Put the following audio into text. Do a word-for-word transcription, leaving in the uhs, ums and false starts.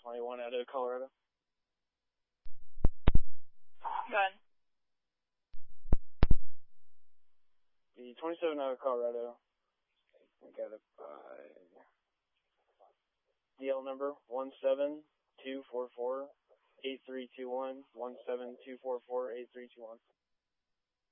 twenty-one out of Colorado. Go ahead. The twenty-seven out of Colorado. I got it by D L number one seven two four four eight three two one, one seven two four four eight three two one.